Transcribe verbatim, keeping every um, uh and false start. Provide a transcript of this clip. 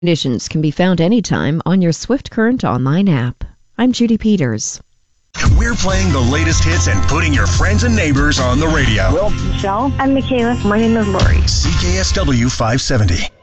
Conditions can be found anytime on your Swift Current online app. I'm Judy Peters. We're playing the latest hits and putting your friends and neighbors on the radio. Will, Michelle. I'm Michaela. My name is Lori. C K S W five seventy.